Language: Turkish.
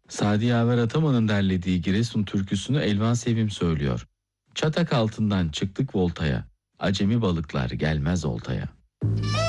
Sadi Yaver Ataman'ın derlediği Giresun türküsünü Elvan Sevim söylüyor. Çatak altından çıktık voltaya, acemi balıklar gelmez oltaya.